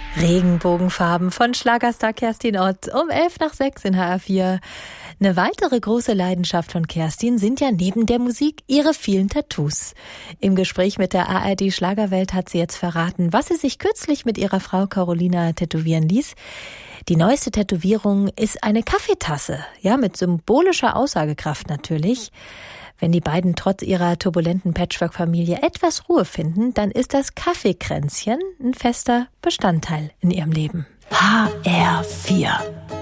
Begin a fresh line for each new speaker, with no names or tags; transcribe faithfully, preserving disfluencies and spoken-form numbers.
Regenbogenfarben von Schlagerstar Kerstin Ott um elf nach sechs in H R vier. Eine weitere große Leidenschaft von Kerstin sind ja neben der Musik ihre vielen Tattoos. Im Gespräch mit der A R D Schlagerwelt hat sie jetzt verraten, was sie sich kürzlich mit ihrer Frau Carolina tätowieren ließ. Die neueste Tätowierung ist eine Kaffeetasse, ja, mit symbolischer Aussagekraft natürlich. Wenn die beiden trotz ihrer turbulenten Patchwork-Familie etwas Ruhe finden, dann ist das Kaffeekränzchen ein fester Bestandteil in ihrem Leben.
H R vier